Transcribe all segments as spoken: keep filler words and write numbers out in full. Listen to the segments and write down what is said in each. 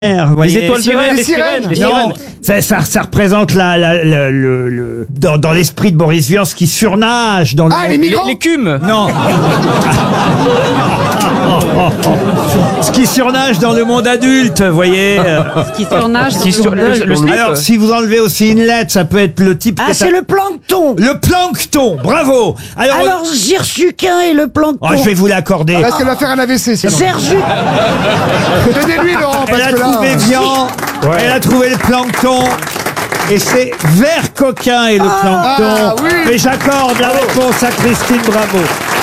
Vous voyez. Les étoiles de mer, les sirènes, les Non, sirènes. ça, ça, ça représente la, la, la- le, le- dans, dans l'esprit de Boris Vian, ce qui surnage dans le Ah, les migrants. L'écume. Non. Ce qui surnage dans le monde adulte, vous voyez. Qui surnage Qui sur le, le slip. Alors, si vous enlevez aussi une lettre, ça peut être le type... Ah, qui est c'est un- le plancton. le plancton. Bravo. Alors, Alors, Zirsuquin et le plancton. oh, je vais vous l'accorder. Parce qu'elle va faire un A V C, sinon. Zerzu... Donnez-lui, Laurent, Elle parce a que là... trouvé Vian, elle a trouvé le plancton, et c'est vert coquin et le plancton. Ah, oui. Mais j'accorde la réponse à Christine Bravo.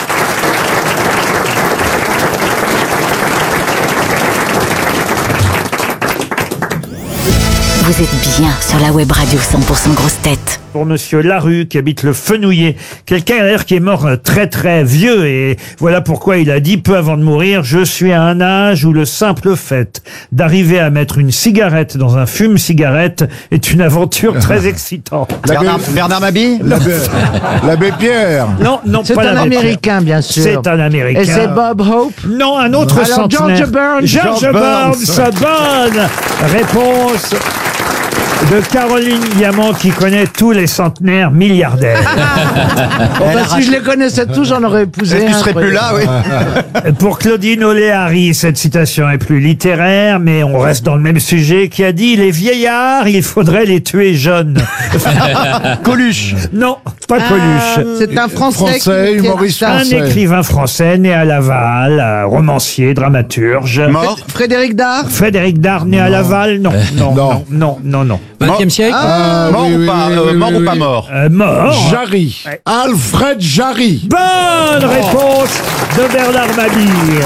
Vous êtes bien sur la web radio cent pour cent grosse tête. Pour monsieur Larue, qui habite le Fenouillet. Quelqu'un d'ailleurs qui est mort euh, très très vieux, et voilà pourquoi il a dit peu avant de mourir: je suis à un âge où le simple fait d'arriver à mettre une cigarette dans un fume-cigarette est une aventure très excitante. Bernard, Bernard Mabille L'abbé l'abbé Pierre. Non, non, C'est pas un la Américain, bien sûr. C'est un Américain. Et c'est Bob Hope. Non, un autre Alors, centenaire. George Burns. George George Burns. Burns. Bonne réponse de Caroline Diamant, qui connaît tous les centenaires milliardaires. Bon, bah, si je les connaissais tous, j'en aurais épousé Tu un. serais plus là, oui. Pour Claudine Oléary, cette citation est plus littéraire, mais on reste dans le même sujet, qui a dit: les vieillards, il faudrait les tuer jeunes. Coluche. Non, pas Coluche. C'est un Français, Français, qui- qui a dit humoriste ça. Un français. écrivain français né à Laval, euh, romancier, dramaturge. Mort. Frédéric Dard. Frédéric Dard, né à Laval, non, non, non, Non. non, non, non. vingtième siècle. Ah, Mort oui, ou oui, pas oui, euh, oui, Mort oui, ou pas oui. mort Euh, mort. Jarry. Alfred Jarry. Bonne réponse de Bernard Mabille.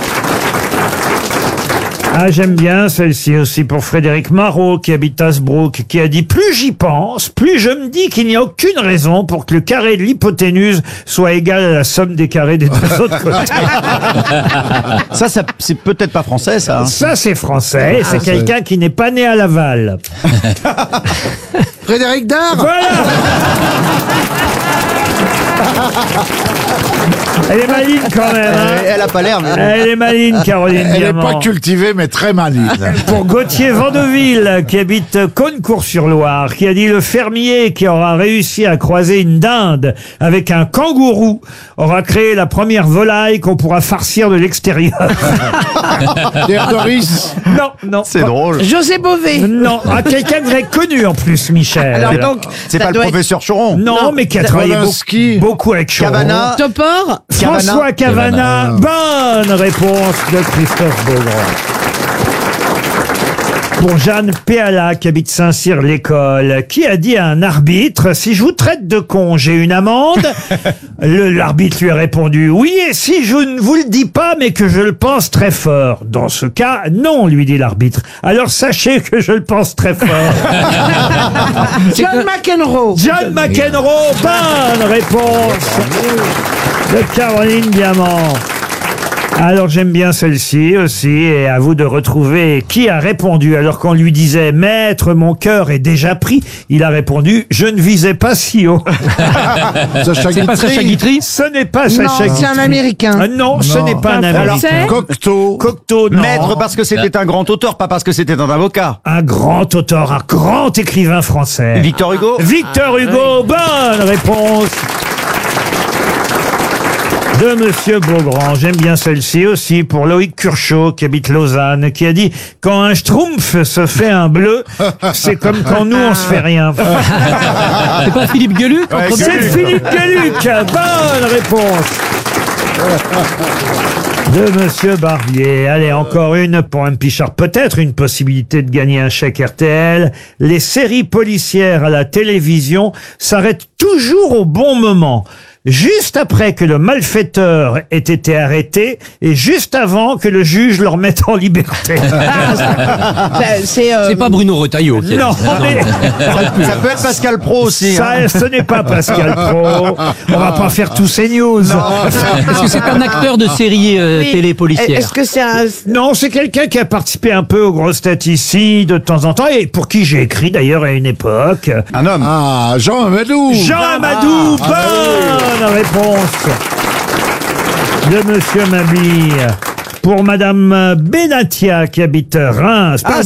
Ah, j'aime bien celle-ci aussi pour Frédéric Marot, qui habite Hasbrook, qui a dit: plus j'y pense, plus je me dis qu'il n'y a aucune raison pour que le carré de l'hypoténuse soit égal à la somme des carrés des deux autres côtés. Ça, ça c'est peut-être pas français, ça. hein. Ça, c'est français, et c'est quelqu'un qui n'est pas né à Laval. Frédéric Dard. Voilà. Elle est maligne quand même, hein. Euh, Elle a pas l'air. mais- Elle est maligne, Caroline Elle n'est Diamant. pas cultivée, mais très maligne. Pour Gauthier Vandeville, qui habite Caunecourt-sur-Loire, qui a dit: le fermier qui aura réussi à croiser une dinde avec un kangourou aura créé la première volaille qu'on pourra farcir de l'extérieur. Pierre Doris. Non, non. C'est pas- drôle. José Bové. Non, à quelqu'un que vous avez connu en plus, Michel. Alors donc, C'est ça pas le doit être professeur Choron. non, mais qui a travaillé Polanski. beaucoup, beaucoup avec Choron. Cavana. Topor. François Cavana. Bonne réponse de Christophe Beaugrand. Pour Jeanne Péala, qui habite Saint-Cyr-l'École, qui a dit à un arbitre: si je vous traite de con, j'ai une amende. Le- L'arbitre lui a répondu: oui, et si je ne vous le dis pas, mais que je le pense très fort. Dans ce cas, non, lui dit l'arbitre. Alors sachez que je le pense très fort. John McEnroe. John McEnroe, bonne réponse de Caroline Diamant. Alors j'aime bien celle-ci aussi, et à vous de retrouver qui a répondu alors qu'on lui disait: maître, mon cœur est déjà pris. Il a répondu: je ne visais pas si haut. Sacha C'est pas Sacha Guitry. Guitry. Ce n'est pas Non, Sacha c'est un Guitry. Américain. Ah non, ce Non. n'est pas un Un Américain. Français. Cocteau. Cocteau, non. Maître parce que c'était un grand auteur, pas parce que c'était un avocat. Un grand auteur, un grand écrivain français. Victor Hugo. Victor Hugo, bonne réponse de Monsieur Beaugrand. J'aime bien celle-ci aussi pour Loïc Curchot, qui habite Lausanne, qui a dit: quand un schtroumpf se fait un bleu, c'est comme quand nous on se fait rien. C'est pas Philippe Gueluc. entre C'est deux Philippe Gueluc. Bonne réponse de Monsieur Barbier. Allez, encore une pour M. Pichard. Peut-être une possibilité de gagner un chèque R T L. Les séries policières à la télévision s'arrêtent toujours au bon moment. Juste après que le malfaiteur ait été arrêté et juste avant que le juge le remette en liberté. C'est euh, C'est pas Bruno Retailleau. qui a Non, dit ça. mais Ça peut être Pascal Pro aussi. hein. ça, ce n'est pas Pascal Pro. On va pas faire tous ces news. Est-ce que c'est un acteur de série euh, oui. télé policière? Est-ce que c'est un... Non, c'est quelqu'un qui a participé un peu aux grosses têtes ici de temps en temps et pour qui j'ai écrit d'ailleurs à une époque. Un homme. Ah, Jean Amadou. Jean Amadou, bonne réponse de Monsieur Mabille. Pour Madame Benatia qui habite Reims. Ah,